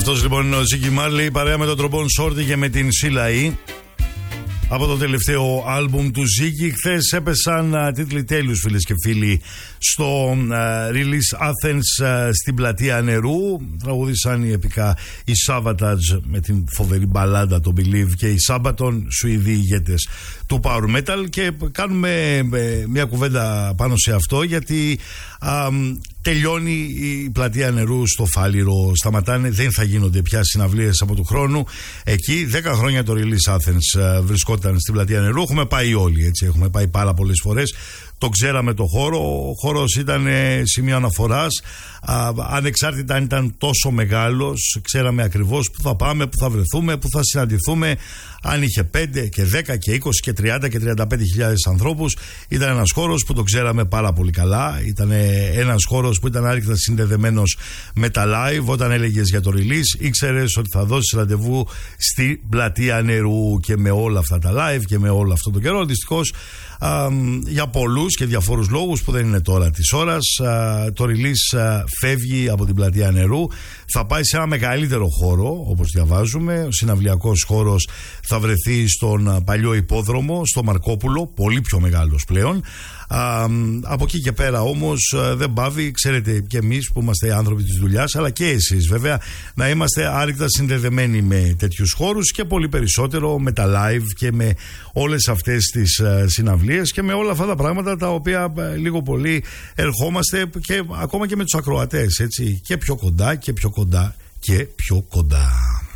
Αυτός λοιπόν είναι ο Ζίκι Μάρλι, παρέα με τον Τρομπόν Σόρτι και με την Sheila E. Από το τελευταίο άλμπουμ του Ζίκι. Χθες έπεσαν τίτλοι τέλειους, φίλες και φίλοι, στο Release Athens στην Πλατεία Νερού. Τραγούδησαν οι επικά οι Savatage με την φοβερή μπαλάντα το Believe και οι Sabaton, Σουηδοί ηγέτες του Power Metal, και κάνουμε μια κουβέντα πάνω σε αυτό, γιατί τελειώνει η Πλατεία Νερού στο Φάληρο, σταματάνε, δεν θα γίνονται πια συναυλίες από του χρόνου εκεί. 10 χρόνια το Release Athens βρισκόταν στην Πλατεία Νερού. Έχουμε πάει όλοι, έτσι, έχουμε πάει πάρα πολλές φορές. Το ξέραμε το χώρο. Ο χώρος ήταν σημείο αναφοράς. Ανεξάρτητα αν ήταν τόσο μεγάλος, ξέραμε ακριβώς που θα πάμε, που θα βρεθούμε, που θα συναντηθούμε. Αν είχε 5 και 10 και 20 και 30 και 35.000 ανθρώπους, ήταν ένας χώρος που το ξέραμε πάρα πολύ καλά. Ήταν ένας χώρος που ήταν άρρηκτα συνδεδεμένος με τα live. Όταν έλεγες για το release, ήξερες ότι θα δώσεις ραντεβού στη Πλατεία Νερού, και με όλα αυτά τα live και με όλο αυτό το καιρό. Δυστυχώς, για πολλούς και διαφόρους λόγους που δεν είναι τώρα της ώρας, το release φεύγει από την Πλατεία Νερού. Θα πάει σε ένα μεγαλύτερο χώρο, όπως διαβάζουμε. Ο συναυλιακός χώρος θα βρεθεί στον παλιό υπόδρομο, στο Μαρκόπουλο, πολύ πιο μεγάλος πλέον. Από εκεί και πέρα όμως δεν πάβει, ξέρετε, και εμείς που είμαστε άνθρωποι της δουλειάς, αλλά και εσείς βέβαια, να είμαστε άρρηκτα συνδεδεμένοι με τέτοιους χώρους, και πολύ περισσότερο με τα live και με όλες αυτές τις συναυλίες και με όλα αυτά τα πράγματα τα οποία λίγο πολύ ερχόμαστε, και ακόμα και με τους ακροατές, έτσι, και πιο κοντά και πιο κοντά και πιο κοντά.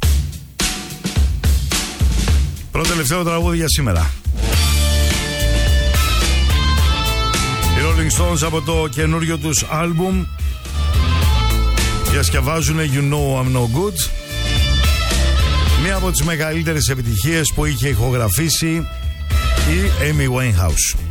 Πρώτο τελευταίο τραγούδι για σήμερα. Οι Rolling Stones από το καινούριο τους άλμπουμ διασκευάζουν You Know I'm No Good, μία από τις μεγαλύτερες επιτυχίες που είχε ηχογραφήσει η Amy Winehouse.